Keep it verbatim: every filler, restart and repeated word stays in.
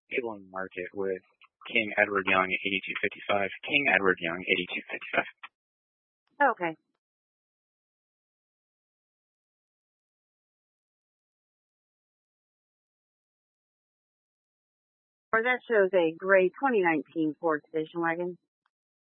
table in the market with King Edward Young eighty-two fifty-five. King Edward Young eighty-two fifty-five. Okay. Or that shows a gray twenty nineteen Ford station wagon.